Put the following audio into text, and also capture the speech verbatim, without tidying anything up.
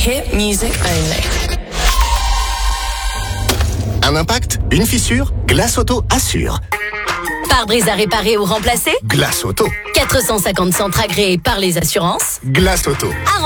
Hit music only. Un impact, une fissure, Glace Auto assure. Pare-brise à réparer ou remplacer? Glace Auto. quatre cent cinquante centres agréés par les assurances. Glace Auto.